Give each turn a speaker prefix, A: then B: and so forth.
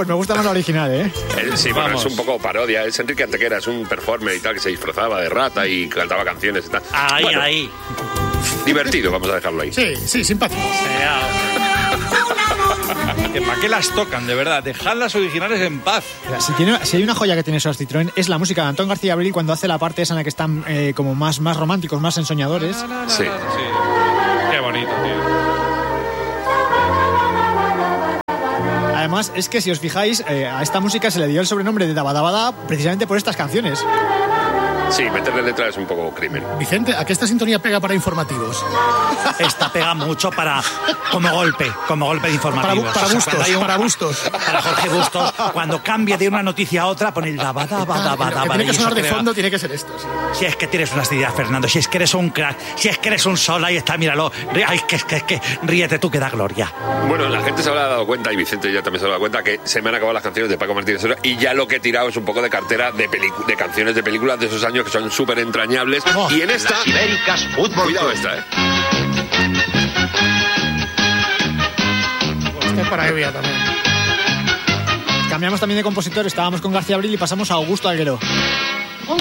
A: Pues me gusta más la original, ¿eh?
B: Sí, bueno, es un poco parodia. Es Enrique Antequera, es un performer y tal, que se disfrazaba de rata y cantaba canciones y tal.
C: Ahí.
B: Divertido, vamos a dejarlo ahí.
D: Sí, simpático.
E: ¿Para qué las tocan, de verdad? Dejad las originales en paz.
A: Si hay una joya que tiene esos Citroën, es la música de Antón García Abril cuando hace la parte esa en la que están como más románticos, más ensoñadores.
B: Sí.
E: Qué bonito, tío.
A: Además, es que si os fijáis, a esta música se le dio el sobrenombre de Dabadabada precisamente por estas canciones.
B: Sí, meterle letra es un poco crimen.
D: Vicente, ¿a qué esta sintonía pega para informativos?
C: Esta pega mucho como golpe de informativos.
D: Para Bustos.
C: Para Jorge Bustos, cuando cambia de una noticia a otra, pone el dabadabada.
D: Tiene que sonar de fondo, tiene que ser esto. Sí.
C: Si es que tienes unas ideas, Fernando, si es que eres un crack, si es que eres un sol, ahí está, míralo. Ay, que ríete tú, que da gloria.
B: Bueno, la gente se habrá dado cuenta, y Vicente ya también se habrá dado cuenta, que se me han acabado las canciones de Paco Martínez Soria y ya lo que he tirado es un poco de cartera de canciones de películas de esos años que son súper entrañables. Y en esta...
F: Ibéricas Fútbol.
B: Cuidado esta,
D: Este es para Evia también.
A: Cambiamos también de compositor, estábamos con García Abril y pasamos a Augusto Alguero.